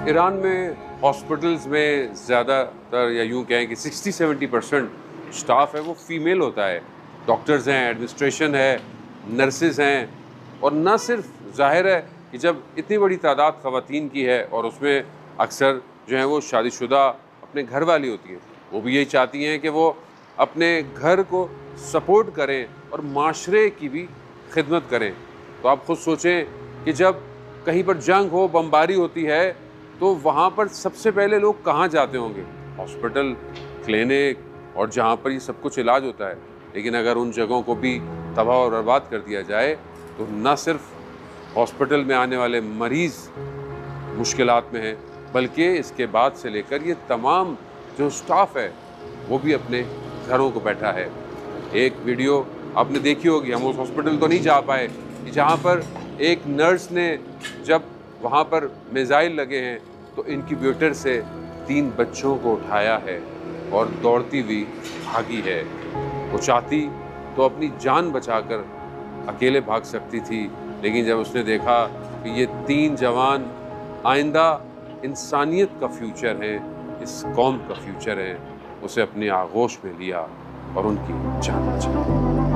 Iran में hospitals में ज़्यादातर या यूँ कहें कि 60-70% स्टाफ है वो फीमेल होता है। डॉक्टर्स हैं, एडमिनिस्ट्रेशन है, नर्सेज़ हैं, और ना सिर्फ ज़ाहिर है कि जब इतनी बड़ी तादाद ख़वातीन की है और उसमें अक्सर जो हैं वो शादीशुदा अपने घर वाली होती हैं, वो भी यही चाहती हैं कि वो अपने घर को सपोर्ट करें और माशरे की भी खिदमत करें। तो आप ख़ुद सोचें कि जब कहीं पर जंग हो, बमबारी होती है, तो वहाँ पर सबसे पहले लोग कहाँ जाते होंगे? हॉस्पिटल, क्लिनिक, और जहाँ पर ये सब कुछ इलाज होता है। लेकिन अगर उन जगहों को भी तबाह और बर्बाद कर दिया जाए तो न सिर्फ हॉस्पिटल में आने वाले मरीज़ मुश्किलात में हैं, बल्कि इसके बाद से लेकर ये तमाम जो स्टाफ है वो भी अपने घरों को बैठा है। एक वीडियो आपने देखी होगी, हम उस हॉस्पिटल तो नहीं जा पाए, कि जहाँ पर एक नर्स ने जब वहाँ पर मिसाइल लगे हैं तो इनक्यूबेटर से 3 बच्चों को उठाया है और दौड़ती हुई भागी है। वो चाहती तो अपनी जान बचाकर अकेले भाग सकती थी, लेकिन जब उसने देखा कि ये 3 जवान आइंदा इंसानियत का फ्यूचर है, इस कौम का फ्यूचर है, उसे अपने आगोश में लिया और उनकी जान बचाई।